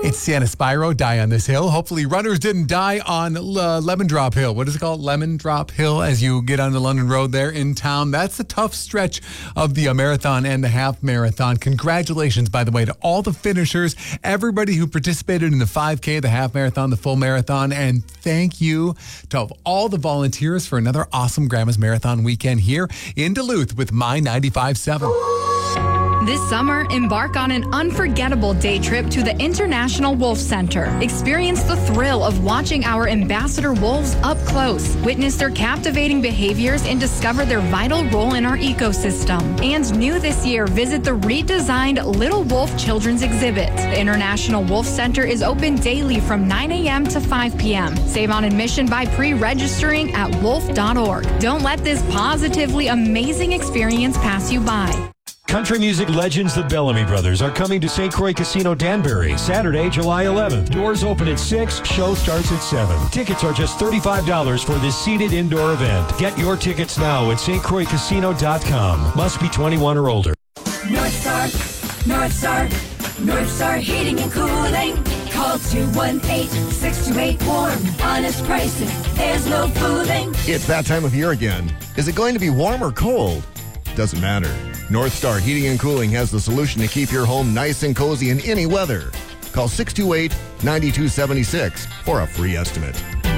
It's Santa Spyro, Die on This Hill. Hopefully runners didn't die on Lemon Drop Hill. What is it called? Lemon Drop Hill as you get onto London Road there in town. That's a tough stretch of the marathon and the half marathon. Congratulations, by the way, to all the finishers, everybody who participated in the 5K, the half marathon, the full marathon, and thank you to all the volunteers for another awesome Grandma's Marathon weekend here in Duluth with My 95.7. This summer, embark on an unforgettable day trip to the International Wolf Center. Experience the thrill of watching our ambassador wolves up close. Witness their captivating behaviors and discover their vital role in our ecosystem. And new this year, visit the redesigned Little Wolf Children's Exhibit. The International Wolf Center is open daily from 9 a.m. to 5 p.m. Save on admission by pre-registering at wolf.org. Don't let this positively amazing experience pass you by. Country music legends the Bellamy Brothers are coming to St. Croix Casino Danbury Saturday, July 11th. Doors open at 6, show starts at 7. Tickets are just $35 for this seated indoor event. Get your tickets now at stcroixcasino.com. Must be 21 or older. North Star Heating and Cooling. Call 218-628-WARM. Honest pricing, there's no fooling. It's that time of year again. Is it going to be warm or cold? Doesn't matter. North Star Heating and Cooling has the solution to keep your home nice and cozy in any weather. Call 628-9276 for a free estimate.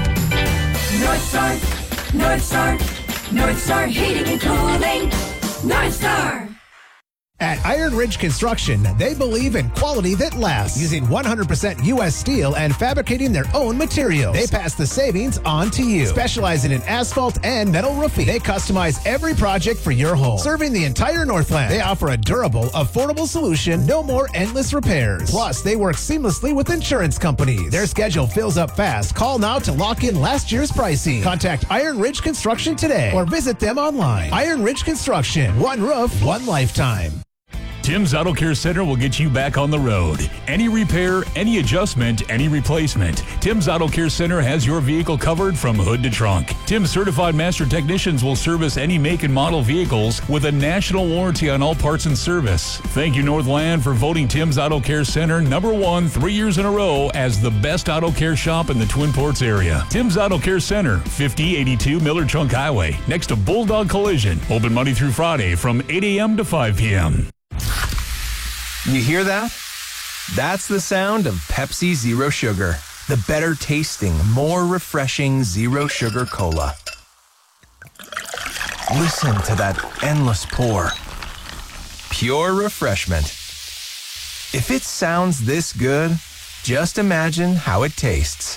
North Star Heating and Cooling. North Star. At Iron Ridge Construction, they believe in quality that lasts, using 100% U.S. steel and fabricating their own materials. They pass the savings on to you. Specializing in asphalt and metal roofing, they customize every project for your home. Serving the entire Northland, they offer a durable, affordable solution, no more endless repairs. Plus, they work seamlessly with insurance companies. Their schedule fills up fast. Call now to lock in last year's pricing. Contact Iron Ridge Construction today or visit them online. Iron Ridge Construction, one roof, one lifetime. Tim's Auto Care Center will get you back on the road. Any repair, any adjustment, any replacement. Tim's Auto Care Center has your vehicle covered from hood to trunk. Tim's certified master technicians will service any make and model vehicles with a national warranty on all parts and service. Thank you, Northland, for voting Tim's Auto Care Center #1 3 years in a row as the best auto care shop in the Twin Ports area. Tim's Auto Care Center, 5082 Miller Trunk Highway, next to Bulldog Collision. Open Monday through Friday from 8 a.m. to 5 p.m. You hear that? That's the sound of Pepsi Zero Sugar, the better tasting, more refreshing zero sugar cola. Listen to that endless pour. Pure refreshment. If it sounds this good, just imagine how it tastes.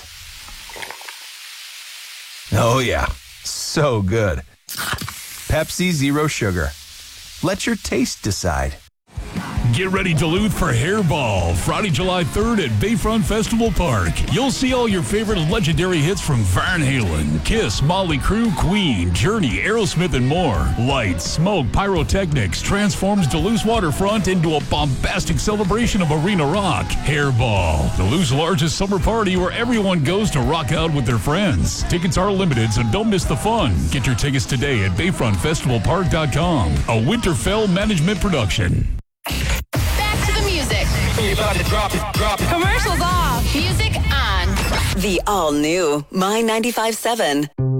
Oh yeah, so good. Pepsi Zero Sugar. Let your taste decide. Get ready, Duluth, for Hairball, Friday, July 3rd at Bayfront Festival Park. You'll see all your favorite legendary hits from Van Halen, Kiss, Motley Crue, Queen, Journey, Aerosmith, and more. Lights, smoke, pyrotechnics transforms Duluth's waterfront into a bombastic celebration of arena rock. Hairball, Duluth's largest summer party where everyone goes to rock out with their friends. Tickets are limited, so don't miss the fun. Get your tickets today at BayfrontFestivalPark.com, a Winterfell management production. Commercials off. Music on. The all-new My 95.7.